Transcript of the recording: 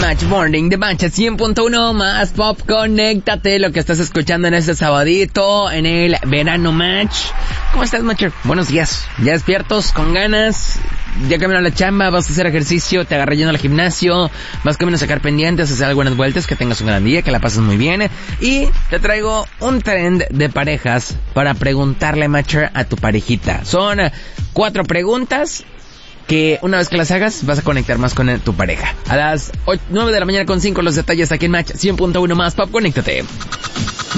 Match Morning de Match 100.1 más Pop. Conéctate, lo que estás escuchando en este sabadito, en el Verano Match. ¿Cómo estás, Matcher? Buenos días. ¿Ya despiertos? ¿Con ganas? Ya camino a la chamba, vas a hacer ejercicio, te agarras yendo al gimnasio, vas camino a sacar pendientes, a hacer algunas vueltas, que tengas un gran día, que la pases muy bien. Y te traigo un trend de parejas para preguntarle, Matcher, a tu parejita. Son 4 preguntas que una vez que las hagas vas a conectar más con tu pareja. A las 9 de la mañana con 5 los detalles aquí en Match 100.1 más Pop. Conéctate.